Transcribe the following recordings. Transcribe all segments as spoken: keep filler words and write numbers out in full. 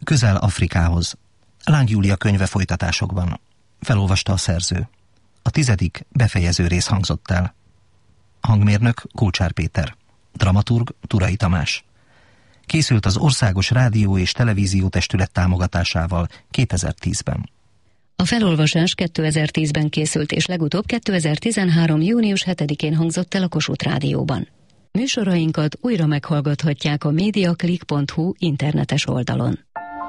Közel Afrikához. Láng Júlia könyve folytatásokban. Felolvasta a szerző. A tizedik befejező rész hangzott el. Hangmérnök Kulcsár Péter. Dramaturg Turai Tamás. Készült az Országos Rádió és Televízió Testület támogatásával kétezer-tízben. A felolvasás kétezer-tízben készült, és legutóbb kétezer-tizenhárom. június hetedikén hangzott el a Kossuth Rádióban. Műsorainkat újra meghallgathatják a mediaclick pont hu internetes oldalon.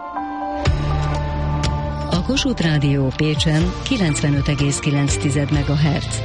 A Kossuth Rádió Pécsen kilencvenöt egész kilenc megahertz.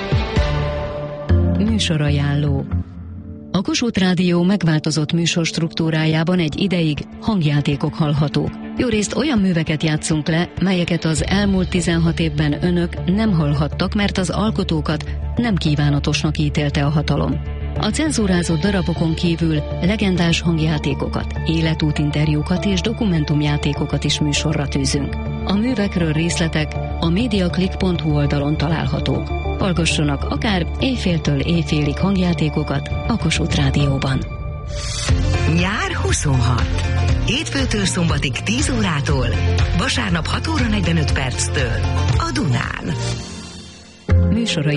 Műsorajánló. A Kossuth Rádió megváltozott műsorstruktúrájában egy ideig hangjátékok hallhatók. Jó részt olyan műveket játszunk le, melyeket az elmúlt tizenhat évben önök nem hallhattak, mert az alkotókat nem kívánatosnak ítélte a hatalom. A cenzúrázott darabokon kívül legendás hangjátékokat, életútinterjúkat és dokumentumjátékokat is műsorra tűzünk. A művekről részletek a mediaclick pont hu oldalon találhatók. Hallgassanak akár éjféltől éjfélig hangjátékokat a Kossuth Rádióban. Nyár huszonhat. Hétfőtől szombatig tíz órától, vasárnap hat óra negyvenöt perctől a Dunán. Műsorai